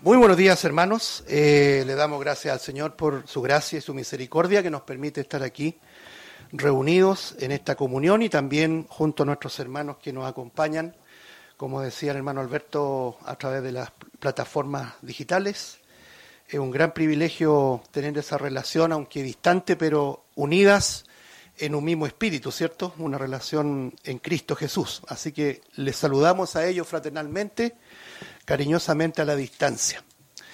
Muy buenos días, hermanos. Le damos gracias al Señor por su gracia y su misericordia que nos permite estar aquí reunidos en esta comunión y también junto a nuestros hermanos que nos acompañan, como decía el hermano Alberto, a través de las plataformas digitales. Es un gran privilegio tener esa relación, aunque distante, pero unidas en un mismo espíritu, ¿cierto? Una relación en Cristo Jesús. Así que les saludamos a ellos fraternalmente, cariñosamente a la distancia.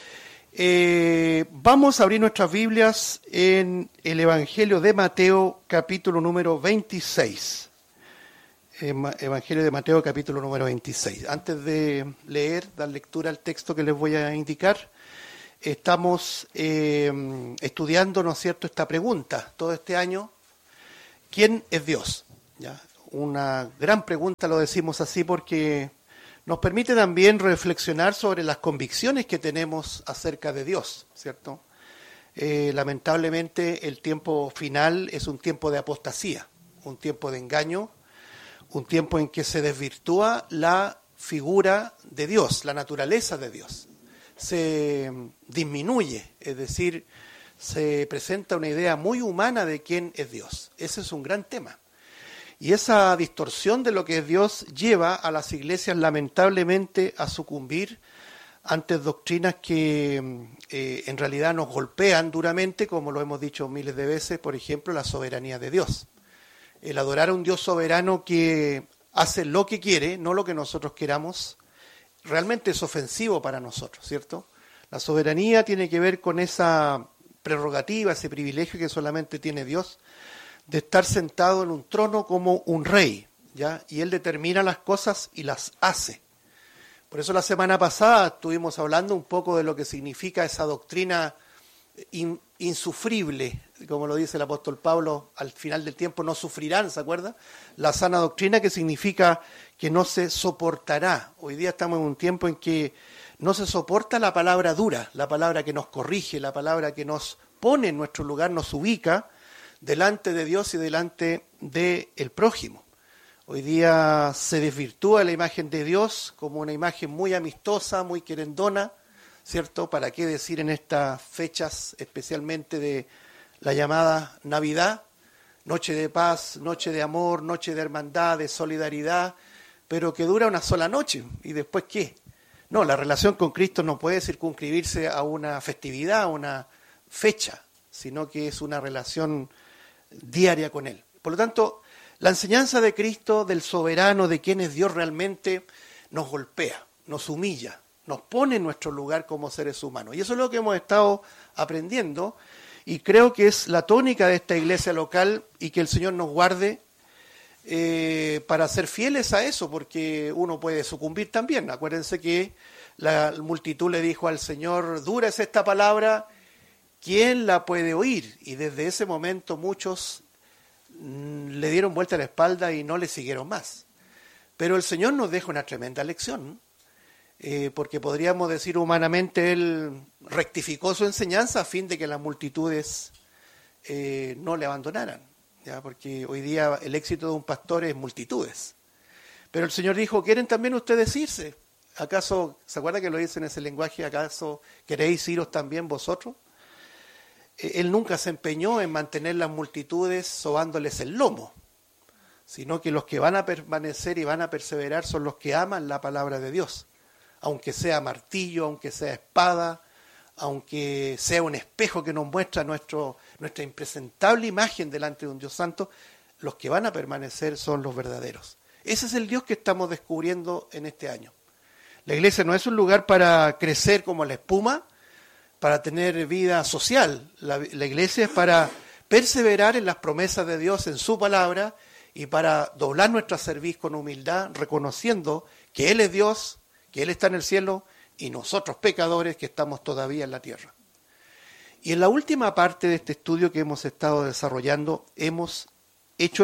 Vamos a abrir nuestras Biblias en el Evangelio de Mateo, capítulo número 26. Evangelio de Mateo, capítulo número 26. Antes de leer, dar lectura al texto que les voy a indicar, estamos estudiando, ¿no es cierto?, esta pregunta todo este año: ¿quién es Dios? ¿Ya? Una gran pregunta, lo decimos así porque nos permite también reflexionar sobre las convicciones que tenemos acerca de Dios, ¿cierto? Lamentablemente el tiempo final es un tiempo de apostasía, un tiempo de engaño, un tiempo en que se desvirtúa la figura de Dios, la naturaleza de Dios. Se disminuye, es decir, se presenta una idea muy humana de quién es Dios. Ese es un gran tema. Y esa distorsión de lo que es Dios lleva a las iglesias lamentablemente a sucumbir ante doctrinas que en realidad nos golpean duramente, como lo hemos dicho miles de veces, por ejemplo, la soberanía de Dios. El adorar a un Dios soberano que hace lo que quiere, no lo que nosotros queramos, realmente es ofensivo para nosotros, ¿cierto? La soberanía tiene que ver con esa prerrogativa, ese privilegio que solamente tiene Dios, de estar sentado en un trono como un rey, ¿ya? Y Él determina las cosas y las hace. Por eso la semana pasada estuvimos hablando un poco de lo que significa esa doctrina insufrible, como lo dice el apóstol Pablo, al final del tiempo no sufrirán, ¿se acuerda? La sana doctrina, que significa que no se soportará. Hoy día estamos en un tiempo en que no se soporta la palabra dura, la palabra que nos corrige, la palabra que nos pone en nuestro lugar, nos ubica delante de Dios y delante del prójimo. Hoy día se desvirtúa la imagen de Dios como una imagen muy amistosa, muy querendona, ¿cierto? ¿Para qué decir en estas fechas, especialmente de la llamada Navidad? Noche de paz, noche de amor, noche de hermandad, de solidaridad, pero que dura una sola noche. ¿Y después qué? No, la relación con Cristo no puede circunscribirse a una festividad, a una fecha, sino que es una relación diaria con Él. Por lo tanto, la enseñanza de Cristo, del soberano, de quién es Dios realmente, nos golpea, nos humilla, nos pone en nuestro lugar como seres humanos. Y eso es lo que hemos estado aprendiendo, y creo que es la tónica de esta iglesia local, y que el Señor nos guarde para ser fieles a eso, porque uno puede sucumbir también. Acuérdense que la multitud le dijo al Señor: dura es esta palabra, ¿quién la puede oír? Y desde ese momento muchos le dieron vuelta a la espalda y no le siguieron más. Pero el Señor nos deja una tremenda lección, porque podríamos decir humanamente, Él rectificó su enseñanza a fin de que las multitudes no le abandonaran, ¿ya? Porque hoy día el éxito de un pastor es multitudes. Pero el Señor dijo: ¿quieren también ustedes irse? ¿Acaso, se acuerda que lo dice en ese lenguaje, acaso queréis iros también vosotros? Él nunca se empeñó en mantener las multitudes sobándoles el lomo, sino que los que van a permanecer y van a perseverar son los que aman la palabra de Dios, aunque sea martillo, aunque sea espada, aunque sea un espejo que nos muestra nuestra impresentable imagen delante de un Dios santo. Los que van a permanecer son los verdaderos. Ese es el Dios que estamos descubriendo en este año. La iglesia no es un lugar para crecer como la espuma, para tener vida social. La iglesia es para perseverar en las promesas de Dios, en su palabra, y para doblar nuestra cerviz con humildad, reconociendo que Él es Dios, que Él está en el cielo, y nosotros pecadores que estamos todavía en la tierra. Y en la última parte de este estudio que hemos estado desarrollando, hemos puesto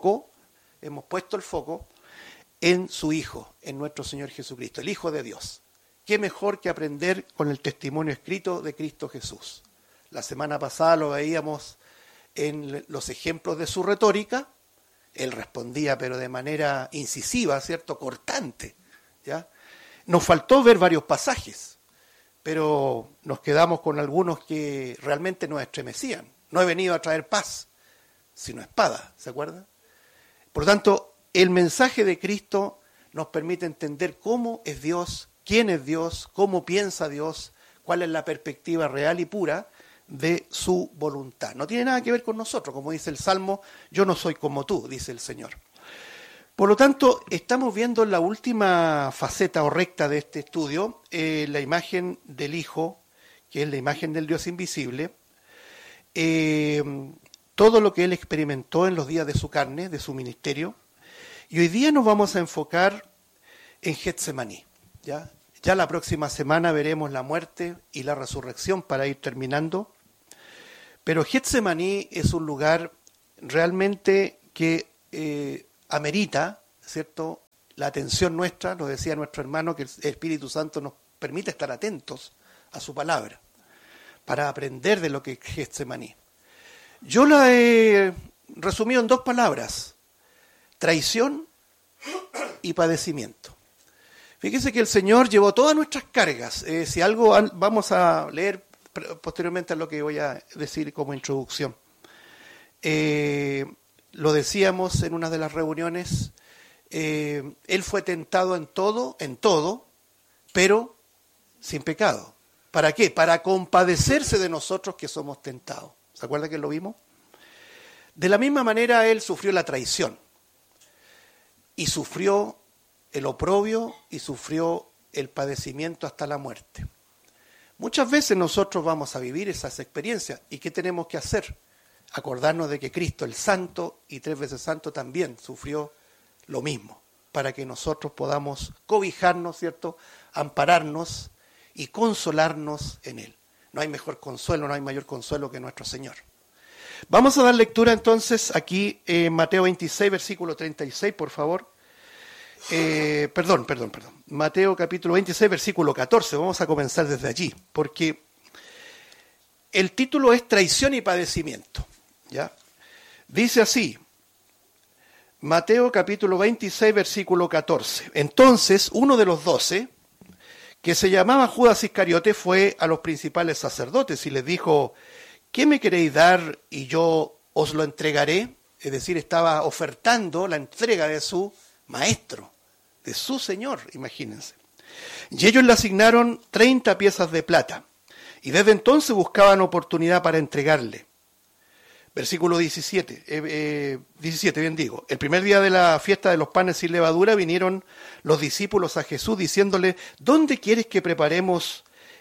el foco en su Hijo, en nuestro Señor Jesucristo, el Hijo de Dios. ¿Qué mejor que aprender con el testimonio escrito de Cristo Jesús? La semana pasada lo veíamos en los ejemplos de su retórica. Él respondía, pero de manera incisiva, ¿cierto? Cortante, ¿ya? Nos faltó ver varios pasajes, pero nos quedamos con algunos que realmente nos estremecían. No he venido a traer paz, sino espada, ¿se acuerdan? Por lo tanto, el mensaje de Cristo nos permite entender cómo es Dios, quién es Dios, cómo piensa Dios, cuál es la perspectiva real y pura de su voluntad. No tiene nada que ver con nosotros, como dice el Salmo, yo no soy como tú, dice el Señor. Por lo tanto, estamos viendo la última faceta o recta de este estudio, la imagen del Hijo, que es la imagen del Dios invisible, todo lo que Él experimentó en los días de su carne, de su ministerio, y hoy día nos vamos a enfocar en Getsemaní. ¿Ya? Ya la próxima semana veremos la muerte y la resurrección para ir terminando, pero Getsemaní es un lugar realmente que amerita, ¿cierto?, la atención nuestra. Nos decía nuestro hermano que el Espíritu Santo nos permite estar atentos a su palabra para aprender de lo que es Getsemaní. Yo la he resumido en 2 palabras: traición y padecimiento. Fíjese que el Señor llevó todas nuestras cargas. Si algo vamos a leer posteriormente a lo que voy a decir como introducción. Lo decíamos en una de las reuniones, Él fue tentado en todo, pero sin pecado. ¿Para qué? Para compadecerse de nosotros que somos tentados. ¿Se acuerda que lo vimos? De la misma manera Él sufrió la traición y sufrió el oprobio y sufrió el padecimiento hasta la muerte. Muchas veces nosotros vamos a vivir esas experiencias. ¿Y qué tenemos que hacer? Acordarnos de que Cristo, el Santo y 3 veces Santo, también sufrió lo mismo, para que nosotros podamos cobijarnos, ¿cierto?, ampararnos y consolarnos en Él. No hay mejor consuelo, no hay mayor consuelo que nuestro Señor. Vamos a dar lectura entonces aquí en Mateo 26, versículo 36, por favor. Perdón. Mateo capítulo 26, versículo 14. Vamos a comenzar desde allí, porque el título es Traición y Padecimiento. ¿Ya? Dice así, Mateo capítulo 26, versículo 14. Entonces, uno de los 12, que se llamaba Judas Iscariote, fue a los principales sacerdotes y les dijo: ¿qué me queréis dar y yo os lo entregaré? Es decir, estaba ofertando la entrega de su maestro, de su Señor, imagínense. Y ellos le asignaron 30 piezas de plata, y desde entonces buscaban oportunidad para entregarle. Versículo 17, 17, bien digo. El primer día de la fiesta de los panes sin levadura vinieron los discípulos a Jesús diciéndole: ¿dónde quieres que preparemos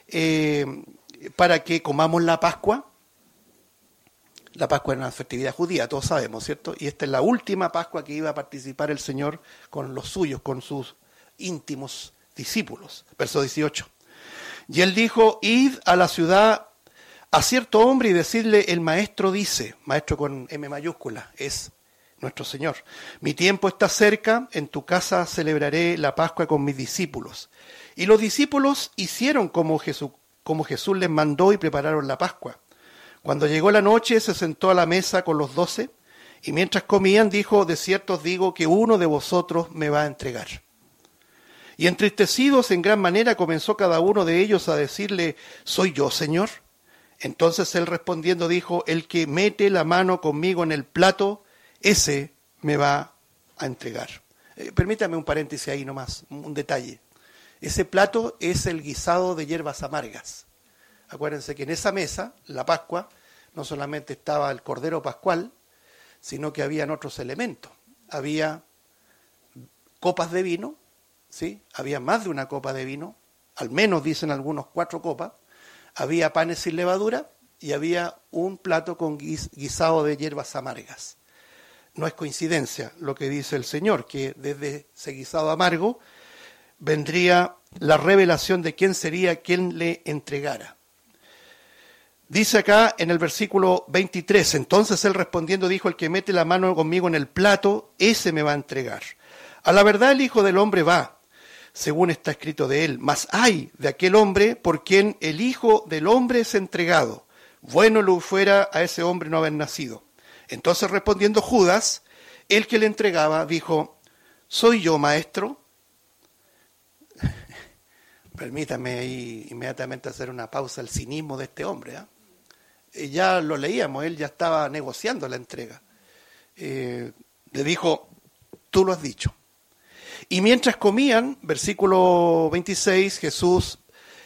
para que comamos la Pascua? La Pascua era una festividad judía, todos sabemos, ¿cierto? Y esta es la última Pascua que iba a participar el Señor con los suyos, con sus íntimos discípulos. Verso 18. Y él dijo: id a la ciudad a cierto hombre y decidle, el maestro dice, maestro con M mayúscula, es nuestro Señor, mi tiempo está cerca, en tu casa celebraré la Pascua con mis discípulos. Y los discípulos hicieron como Jesús les mandó y prepararon la Pascua. Cuando llegó la noche se sentó a la mesa con los 12 y mientras comían dijo: de cierto os digo que uno de vosotros me va a entregar. Y entristecidos en gran manera comenzó cada uno de ellos a decirle: ¿soy yo, Señor? Entonces él respondiendo dijo: el que mete la mano conmigo en el plato, ese me va a entregar. Permítame un paréntesis ahí nomás, un detalle. Ese plato es el guisado de hierbas amargas. Acuérdense que en esa mesa, la Pascua, no solamente estaba el Cordero Pascual, sino que habían otros elementos. Había copas de vino, ¿sí? Había más de una copa de vino, al menos dicen algunos 4 copas. Había panes sin levadura y había un plato con guisado de hierbas amargas. No es coincidencia lo que dice el Señor, que desde ese guisado amargo vendría la revelación de quién sería quien le entregara. Dice acá en el versículo 23, entonces él respondiendo dijo: el que mete la mano conmigo en el plato, ese me va a entregar. A la verdad el Hijo del Hombre va, según está escrito de él, mas ay de aquel hombre por quien el Hijo del Hombre es entregado. Bueno le fuera a ese hombre no haber nacido. Entonces respondiendo Judas, el que le entregaba, dijo: ¿soy yo, maestro? Permítame ahí inmediatamente hacer una pausa al cinismo de este hombre. Ya lo leíamos, él ya estaba negociando la entrega. Le dijo, tú lo has dicho. Y mientras comían, versículo 26, Jesús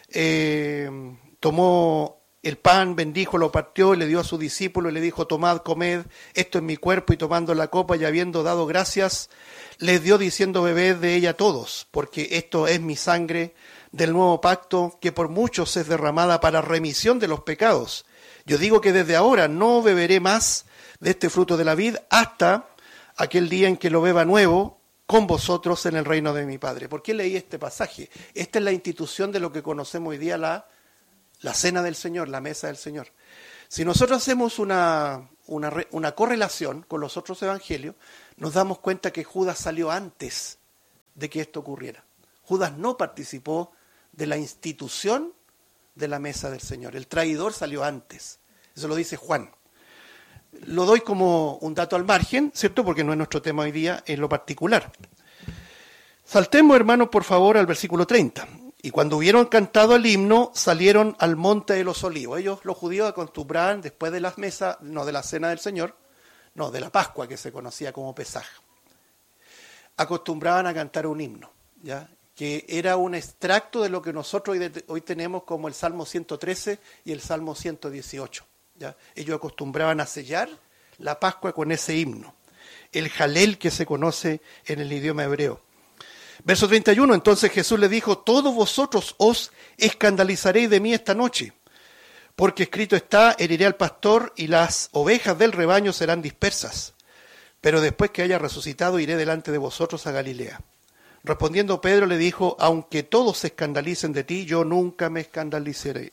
tomó el pan, bendijo, lo partió y le dio a sus discípulos y le dijo, tomad, comed, esto es mi cuerpo, y tomando la copa y habiendo dado gracias, les dio diciendo, bebed de ella todos, porque esto es mi sangre del nuevo pacto, que por muchos es derramada para remisión de los pecados. Yo digo que desde ahora no beberé más de este fruto de la vid hasta aquel día en que lo beba nuevo con vosotros en el reino de mi Padre. ¿Por qué leí este pasaje? Esta es la institución de lo que conocemos hoy día, la cena del Señor, la mesa del Señor. Si nosotros hacemos una correlación con los otros evangelios, nos damos cuenta que Judas salió antes de que esto ocurriera. Judas no participó de la institución de la mesa del Señor. El traidor salió antes. Eso lo dice Juan. Lo doy como un dato al margen, ¿cierto? Porque no es nuestro tema hoy día en lo particular. Saltemos, hermanos, por favor, al versículo 30. Y cuando hubieron cantado el himno, salieron al monte de los olivos. Ellos, los judíos, acostumbraban después de las mesas, no de la cena del Señor, no, de la Pascua, que se conocía como Pesaj, acostumbraban a cantar un himno, ¿ya? Que era un extracto de lo que nosotros hoy tenemos como el Salmo 113 y el Salmo 118. ¿Ya? Ellos acostumbraban a sellar la Pascua con ese himno, el Jalel, que se conoce en el idioma hebreo. Verso 31, entonces Jesús le dijo, todos vosotros os escandalizaréis de mí esta noche, porque escrito está, heriré al pastor y las ovejas del rebaño serán dispersas, pero después que haya resucitado iré delante de vosotros a Galilea. Respondiendo Pedro le dijo, aunque todos se escandalicen de ti, yo nunca me escandalizaré.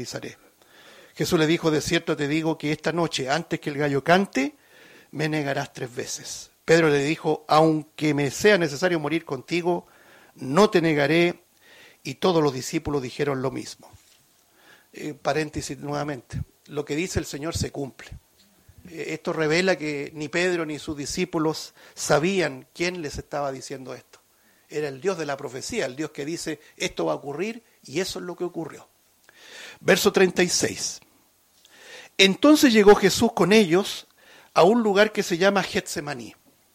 Jesús le dijo, de cierto te digo que esta noche, antes que el gallo cante, me negarás 3 veces. Pedro le dijo, aunque me sea necesario morir contigo, no te negaré. Y todos los discípulos dijeron lo mismo. Paréntesis nuevamente, lo que dice el Señor se cumple. Esto revela que ni Pedro ni sus discípulos sabían quién les estaba diciendo esto. Era el Dios de la profecía, el Dios que dice, esto va a ocurrir, y eso es lo que ocurrió. Verso 36. Entonces llegó Jesús con ellos a un lugar que se llama Getsemaní.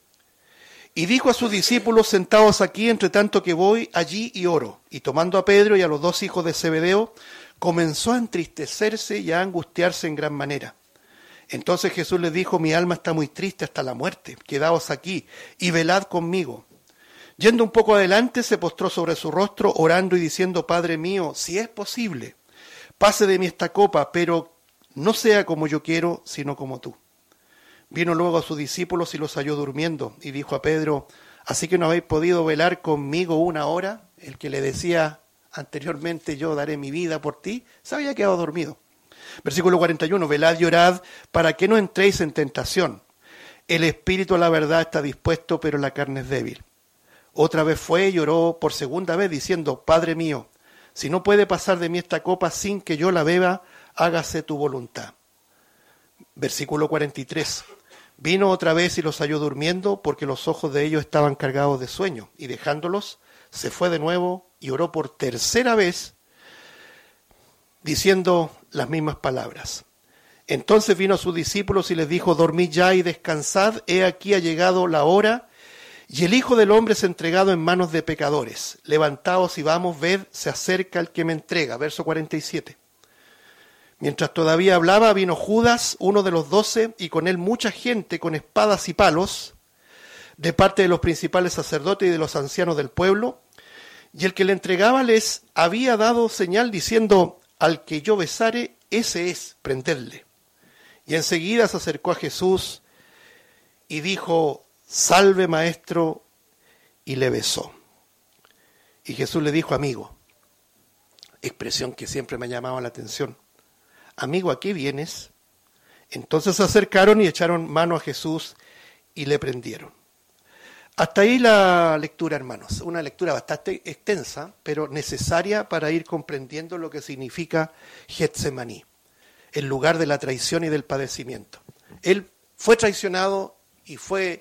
Y dijo a sus discípulos, sentaos aquí, entre tanto que voy allí y oro. Y tomando a Pedro y a los 2 hijos de Zebedeo, comenzó a entristecerse y a angustiarse en gran manera. Entonces Jesús les dijo, mi alma está muy triste hasta la muerte, quedaos aquí y velad conmigo. Yendo un poco adelante, se postró sobre su rostro, orando y diciendo, Padre mío, si es posible, pase de mí esta copa, pero no sea como yo quiero, sino como tú. Vino luego a sus discípulos y los halló durmiendo, y dijo a Pedro, ¿así que no habéis podido velar conmigo 1 hora? El que le decía anteriormente, yo daré mi vida por ti, se había quedado dormido. Versículo 41, velad y orad para que no entréis en tentación. El espíritu a la verdad está dispuesto, pero la carne es débil. Otra vez fue y oró por segunda vez, diciendo, Padre mío, si no puede pasar de mí esta copa sin que yo la beba, hágase tu voluntad. Versículo 43. Vino otra vez y los halló durmiendo, porque los ojos de ellos estaban cargados de sueño, y dejándolos, se fue de nuevo y oró por tercera vez, diciendo las mismas palabras. Entonces vino a sus discípulos y les dijo, dormid ya y descansad, he aquí ha llegado la hora, y el Hijo del Hombre es entregado en manos de pecadores. Levantaos y vamos, ved, se acerca el que me entrega. Verso 47. Mientras todavía hablaba, vino Judas, uno de los 12, y con él mucha gente con espadas y palos, de parte de los principales sacerdotes y de los ancianos del pueblo, y el que le entregaba les había dado señal diciendo, al que yo besare, ese es, prendedle. Y enseguida se acercó a Jesús y dijo, salve maestro, y le besó. Y Jesús le dijo, amigo, expresión que siempre me ha llamado la atención, amigo, ¿a qué vienes? Entonces se acercaron y echaron mano a Jesús y le prendieron. Hasta ahí la lectura, hermanos, una lectura bastante extensa, pero necesaria para ir comprendiendo lo que significa Getsemaní, el lugar de la traición y del padecimiento. Él fue traicionado y fue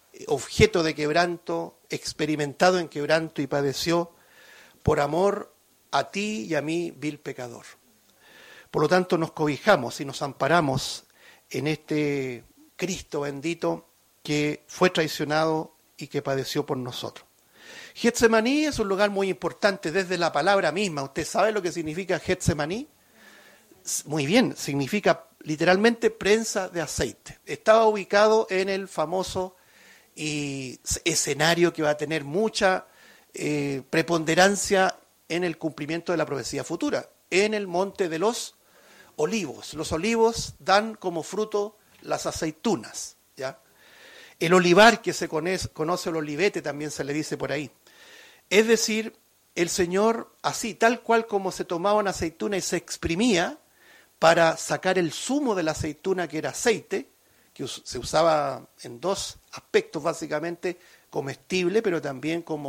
objeto de quebranto, experimentado en quebranto y padeció por amor a ti y a mí, vil pecador. Por lo tanto, nos cobijamos y nos amparamos en este Cristo bendito que fue traicionado y que padeció por nosotros. Getsemaní es un lugar muy importante desde la palabra misma. ¿Usted sabe lo que significa Getsemaní? Muy bien, significa literalmente prensa de aceite. Estaba ubicado en el famoso escenario que va a tener mucha preponderancia en el cumplimiento de la profecía futura, en el monte de los olivos. Los olivos dan como fruto las aceitunas, ¿ya? El olivar, que se conoce el olivete, también se le dice por ahí. Es decir, el Señor, así, tal cual como se tomaba una aceituna y se exprimía para sacar el zumo de la aceituna, que era aceite, que se usaba en dos aspectos básicamente, comestible, pero también como